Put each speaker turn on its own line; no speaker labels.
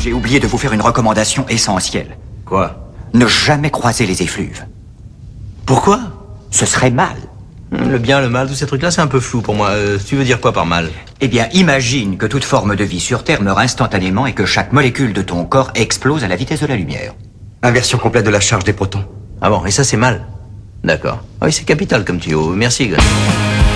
j'ai oublié de vous faire une recommandation essentielle.
Quoi?
Ne jamais croiser les effluves.
Pourquoi?
Ce serait mal.
Le bien, le mal, tous ces trucs-là, c'est un peu flou pour moi. Tu veux dire quoi par mal?
Eh bien, imagine que toute forme de vie sur Terre meurt instantanément et que chaque molécule de ton corps explose à la vitesse de la lumière.
Inversion complète de la charge des protons.
Ah bon, et ça c'est mal. D'accord. Ah oui, c'est capital comme tuyau. Merci, Gun.